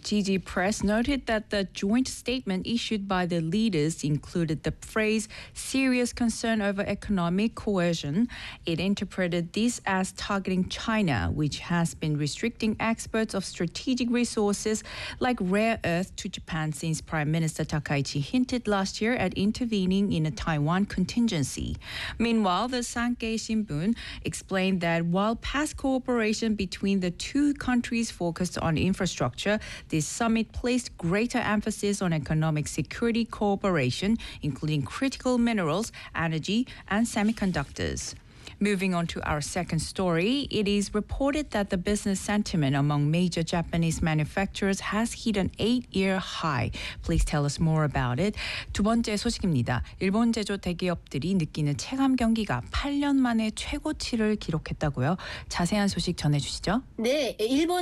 GG Press noted that the joint statement issued by the leaders included the phrase serious concern over economic coercion. It interpreted this as targeting China, which has been restricting exports of strategic resources like rare earth to Japan since Prime Minister Takaichi hinted last year at intervening in a Taiwan contingency. Meanwhile, the Sankei Shimbun explained that while past cooperation between the two countries focused on infrastructure, this summit placed greater emphasis on economic security cooperation, including critical minerals, energy, and semiconductors. Moving on to our second story, it is reported that the business sentiment among major Japanese manufacturers has hit an 8-year high. Please tell us more about it. 두 번째 소식입니다. 일본 제조 대기업들이 느끼는 체감 경기가 8년 만에 최고치를 기록했다고요. 자세한 소식 전해주시죠. 네,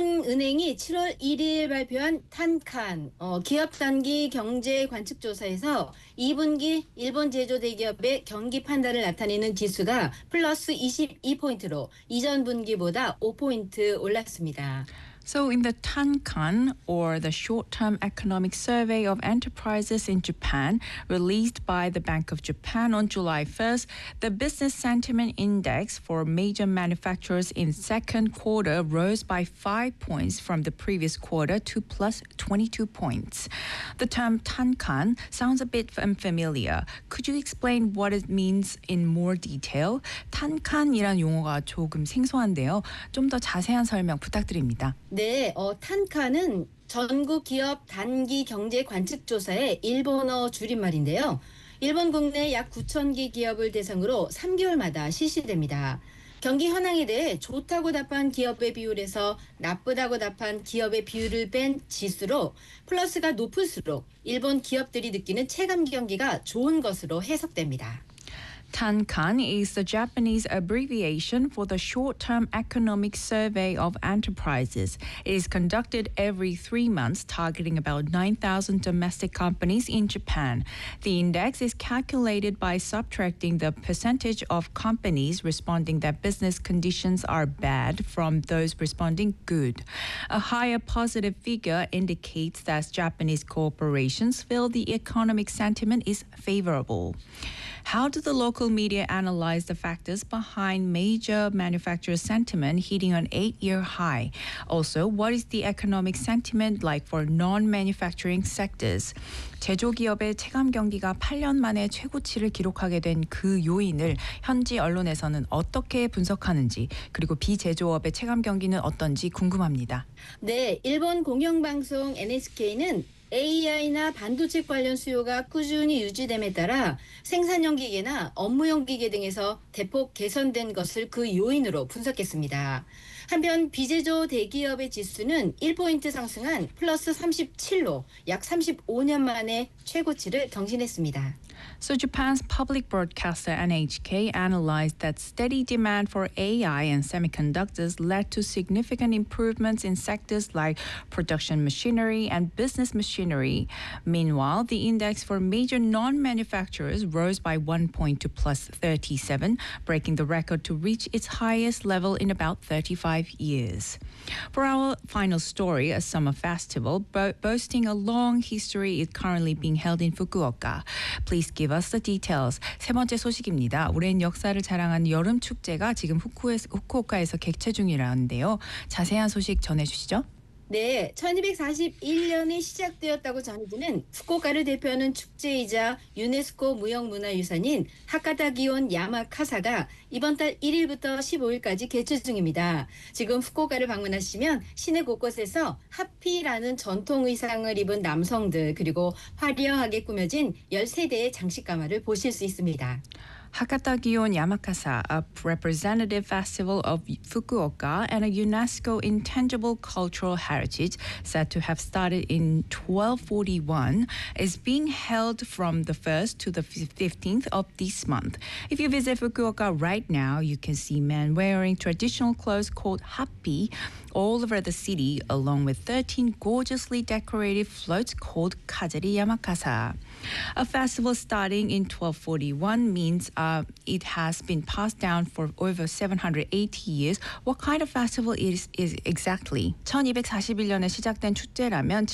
일본은행이 7월 1일 발표한 탄칸 기업 단기 경제 관측 조사에서 2분기 일본 제조 대기업의 경기 판단을 나타내는 지수가 플러스 22포인트로 이전 분기보다 5포인트 올랐습니다. So in the Tankan, or the Short-Term Economic Survey of Enterprises in Japan, released by the Bank of Japan on July 1st, the Business Sentiment Index for major manufacturers in second quarter rose by 5 points from the previous quarter to plus 22 points. The term Tankan sounds a bit unfamiliar. Could you explain what it means in more detail? 탄칸이란 용어가 조금 생소한데요. 좀 더 자세한 설명 부탁드립니다. 네, 탄칸은 전국 기업 단기 경제 관측 조사의 일본어 줄임말인데요. 일본 국내 약 9,000개 기업을 대상으로 3개월마다 실시됩니다. 경기 현황에 대해 좋다고 답한 기업의 비율에서 나쁘다고 답한 기업의 비율을 뺀 지수로 플러스가 높을수록 일본 기업들이 느끼는 체감 경기가 좋은 것으로 해석됩니다. Tankan is the Japanese abbreviation for the Short-Term Economic Survey of Enterprises. It is conducted every 3 months, targeting about 9,000 domestic companies in Japan. The index is calculated by subtracting the percentage of companies responding that business conditions are bad from those responding good. A higher positive figure indicates that Japanese corporations feel the economic sentiment is favorable. How do the local media analyze the factors behind major manufacturer sentiment hitting an 8-year high? Also, what is the economic sentiment like for non-manufacturing sectors? 제조기업의 체감 경기가 8년 만에 최고치를 기록하게 된 그 요인을 현지 언론에서는 어떻게 분석하는지, 그리고 비제조업의 체감 경기는 어떤지 궁금합니다. 네, 일본 공영방송 NHK는 AI나 반도체 관련 수요가 꾸준히 유지됨에 따라 생산형 기계나 업무용 기계 등에서 대폭 개선된 것을 그 요인으로 분석했습니다. 한편 비제조 대기업의 지수는 1포인트 상승한 플러스 37로 약 35년 만에 최고치를 경신했습니다. So Japan's public broadcaster NHK analyzed that steady demand for AI and semiconductors led to significant improvements in sectors like production machinery and business machinery. Meanwhile, the index for major non-manufacturers rose by 1 point to plus 37, breaking the record to reach its highest level in about 35 years. For our final story, a summer festival boasting a long history is currently being held in Fukuoka. Please give us the details. 세 번째 소식입니다. 오랜 역사를 자랑하는 여름 축제가 지금 후쿠오카에서 개최 중이라는데요. 자세한 소식 전해주시죠. 네, 1241년에 시작되었다고 전해지는 후쿠오카를 대표하는 축제이자 유네스코 무형문화유산인 하카타 기온 야마카사가 이번 달 1일부터 15일까지 개최 중입니다. 지금 후쿠오카를 방문하시면 시내 곳곳에서 하피라는 전통 의상을 입은 남성들, 그리고 화려하게 꾸며진 13대의 장식 가마를 보실 수 있습니다. Hakata Gion Yamakasa, a representative festival of Fukuoka and a UNESCO intangible cultural heritage said to have started in 1241, is being held from the 1st to the 15th of this month. If you visit Fukuoka right now, you can see men wearing traditional clothes called happi all over the city, along with 13 gorgeously decorated floats called Kajari Yamakasa. A festival starting in 1241 means it has been passed down for over 780 years. What kind of festival is exactly? 1241년에 시작된 축제라면